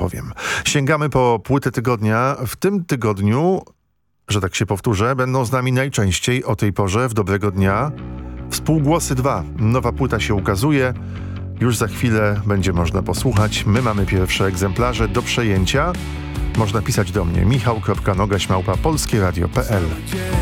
powiem. Sięgamy po płytę tygodnia. W tym tygodniu, że tak się powtórzę, będą z nami najczęściej o tej porze w Dobrego Dnia Współgłosy 2. Nowa płyta się ukazuje. Już za chwilę będzie można posłuchać. My mamy pierwsze egzemplarze do przejęcia. Można pisać do mnie michał.nogaś@polskieradio.pl.